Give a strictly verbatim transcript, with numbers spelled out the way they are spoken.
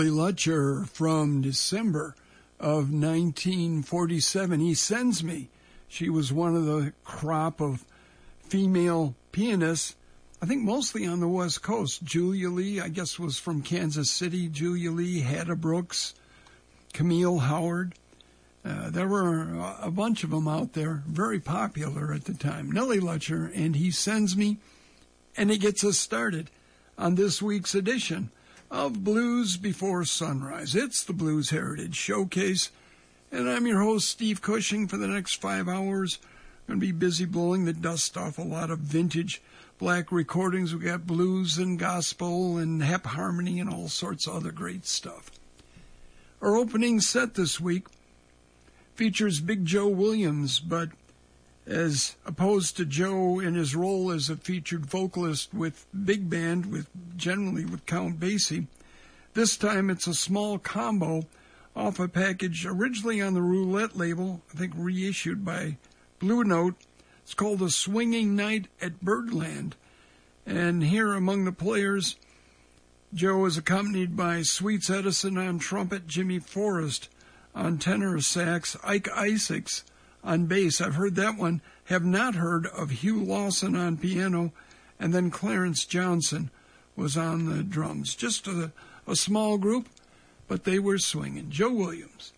Nellie Lutcher from December of nineteen forty-seven. He Sends Me. She was one of the crop of female pianists, I think mostly on the West Coast. Julia Lee, I guess, was from Kansas City. Julia Lee, Hadda Brooks, Camille Howard. Uh, there were a bunch of them out there, very popular at the time. Nellie Lutcher and He Sends Me, and it gets us started on this week's edition of Blues Before Sunrise. It's the Blues Heritage Showcase, and I'm your host, Steve Cushing. For the next five hours, I'm going to be busy blowing the dust off a lot of vintage black recordings. We got blues and gospel and hep harmony and all sorts of other great stuff. Our opening set this week features Big Joe Williams, but as opposed to Joe in his role as a featured vocalist with big band, with generally with Count Basie, this time it's a small combo off a package originally on the Roulette label, I think reissued by Blue Note. It's called A Swinging Night at Birdland. And here among the players, Joe is accompanied by Sweets Edison on trumpet, Jimmy Forrest on tenor sax, Ike Isaacs on bass. I've heard that one. Have not heard of Hugh Lawson on piano. And then Clarence Johnson was on the drums. Just a, a small group, but they were swinging. Joe Williams.